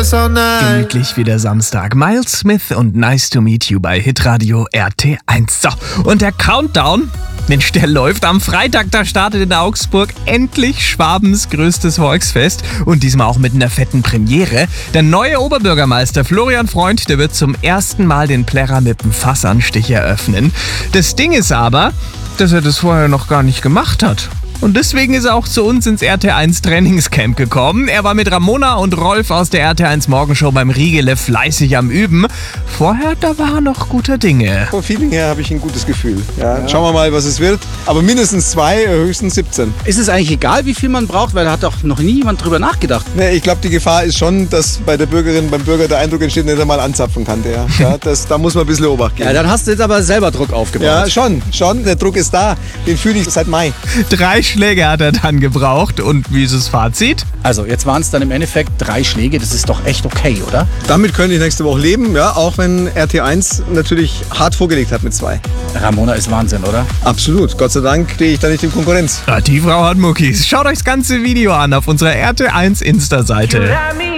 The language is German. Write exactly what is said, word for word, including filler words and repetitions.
us all night. Gemütlich wie der Samstag. Miles Smith und Nice to Meet You bei Hitradio R T eins. So, und der Countdown, Mensch, der läuft am Freitag. Da startet in Augsburg endlich Schwabens größtes Volksfest. Und diesmal auch mit einer fetten Premiere. Der neue Oberbürgermeister Florian Freund, der wird zum ersten Mal den Plärrer mit dem Fassanstich eröffnen. Das Ding ist aber, dass er das vorher noch gar nicht gemacht hat. Und deswegen ist er auch zu uns ins R T eins Trainingscamp gekommen. Er war mit Ramona und Rolf aus der R T eins Morgenshow beim Riegele fleißig am Üben. Vorher, da war er noch guter Dinge. Vom Feeling her habe ich ein gutes Gefühl. Ja, ja. Schauen wir mal, was es wird. Aber mindestens zwei, höchstens siebzehn. Ist es eigentlich egal, wie viel man braucht? Weil da hat doch noch nie jemand drüber nachgedacht. Nee, ich glaube, die Gefahr ist schon, dass bei der Bürgerin, beim Bürger der Eindruck entsteht, dass er mal anzapfen kann. Der. Ja, das, da muss man ein bisschen Obacht geben. Ja, dann hast du jetzt aber selber Druck aufgebaut. Ja, schon, schon. Der Druck ist da. Den fühle ich seit Mai. Drei Schläge hat er dann gebraucht. Und wie ist das Fazit? Also, jetzt waren es dann im Endeffekt drei Schläge. Das ist doch echt okay, oder? Damit könnte ich nächste Woche leben, ja, auch wenn R T eins natürlich hart vorgelegt hat mit zwei. Ramona ist Wahnsinn, oder? Absolut. Gott sei Dank stehe ich da nicht in Konkurrenz. Ja, die Frau hat Muckis. Schaut euch das ganze Video an auf unserer R T eins Insta-Seite.